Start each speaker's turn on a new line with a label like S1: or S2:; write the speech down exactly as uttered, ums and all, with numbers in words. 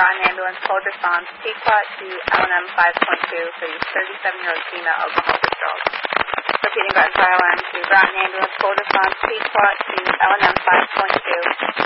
S1: Groton Ambulance, cold response, Pequot to L and M five point two for the thirty-seven-year-old female Oklahoma withdrawal. Repeating Groton Fire Alarm to Groton Ambulance, cold response, Pequot to L and M five point two